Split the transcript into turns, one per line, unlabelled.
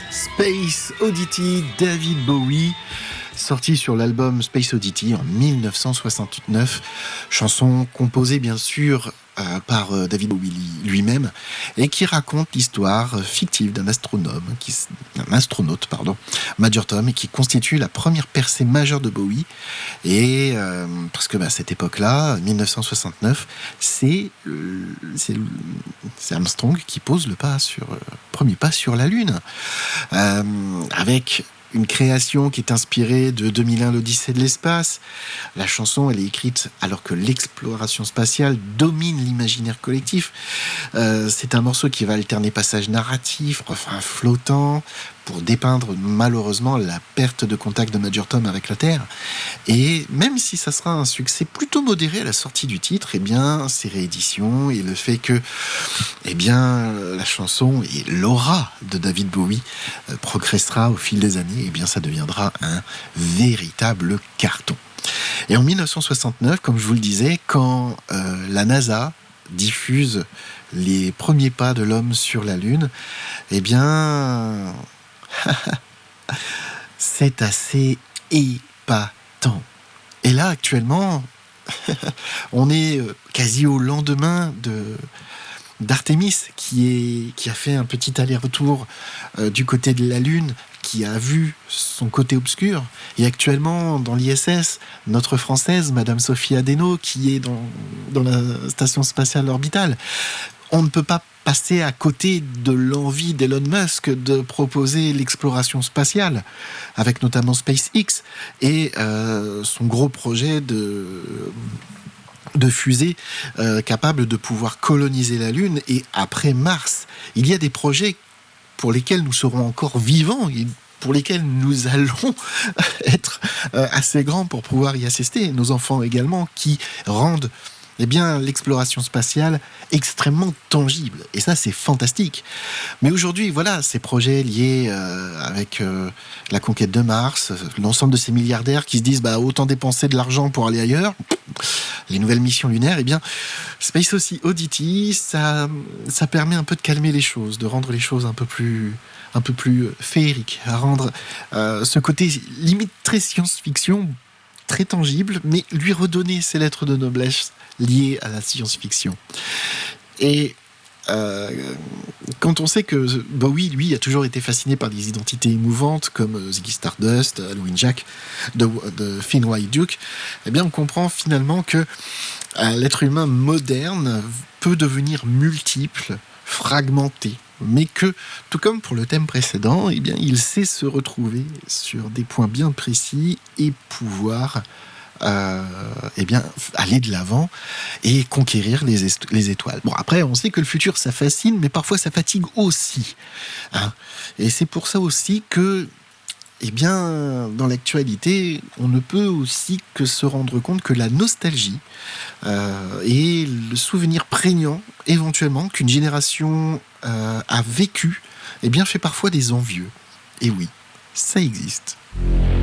Space Oddity, David Bowie, sorti sur l'album Space Oddity en 1969, chanson composée bien sûr par David Bowie lui-même et qui raconte l'histoire fictive d'un astronaute, Major Tom, qui constitue la première percée majeure de Bowie. Et parce que à cette époque-là, 1969, c'est Armstrong qui pose le premier pas sur la Lune, avec une création qui est inspirée de 2001, l'Odyssée de l'espace. La chanson, elle est écrite alors que l'exploration spatiale domine l'imaginaire collectif. C'est un morceau qui va alterner passages narratifs, refrains flottants, pour dépeindre malheureusement la perte de contact de Major Tom avec la Terre. Et même si ça sera un succès plutôt modéré à la sortie du titre, eh bien, ces rééditions et le fait que la chanson et l'aura de David Bowie progressera au fil des années, eh bien, ça deviendra un véritable carton. Et en 1969, comme je vous le disais, quand la NASA diffuse les premiers pas de l'homme sur la Lune, eh bien, c'est assez épatant. Et là, actuellement, on est quasi au lendemain d'Artemis, qui a fait un petit aller-retour du côté de la Lune, qui a vu son côté obscur. Et actuellement, dans l'ISS, notre Française, Madame Sophie Adeno, qui est dans la station spatiale orbitale. On ne peut pas passer à côté de l'envie d'Elon Musk de proposer l'exploration spatiale, avec notamment SpaceX et son gros projet de fusée capable de pouvoir coloniser la Lune et après Mars. Il y a des projets pour lesquels nous serons encore vivants et pour lesquels nous allons être assez grands pour pouvoir y assister. Nos enfants également, qui rendent l'exploration spatiale extrêmement tangible. Et ça, c'est fantastique. Mais aujourd'hui, voilà, ces projets liés avec la conquête de Mars, l'ensemble de ces milliardaires qui se disent autant dépenser de l'argent pour aller ailleurs, les nouvelles missions lunaires, Space Oddity, ça permet un peu de calmer les choses, de rendre les choses un peu plus féeriques, à rendre ce côté limite très science-fiction très tangible, mais lui redonner ses lettres de noblesse liées à la science-fiction. Et quand on sait que Bowie, lui, a toujours été fasciné par des identités émouvantes comme Ziggy Stardust, Halloween Jack, de Finn White Duke, on comprend finalement que l'être humain moderne peut devenir multiple, fragmenté, mais que, tout comme pour le thème précédent, il sait se retrouver sur des points bien précis et pouvoir aller de l'avant et conquérir les étoiles. Bon, après, on sait que le futur, ça fascine, mais parfois ça fatigue aussi. Et c'est pour ça aussi que dans l'actualité, on ne peut aussi que se rendre compte que la nostalgie et le souvenir prégnant, éventuellement, qu'une génération a vécu, fait parfois des envieux. Et oui, ça existe.